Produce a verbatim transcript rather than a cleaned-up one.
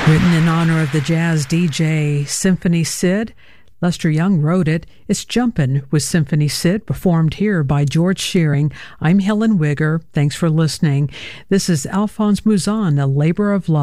Written in honor of the jazz D J Symphony Sid, Lester Young wrote it. It's Jumpin' with Symphony Sid, performed here by George Shearing. I'm Helen Wigger. Thanks for listening. This is Alphonse Mouzon, A Labor of Love.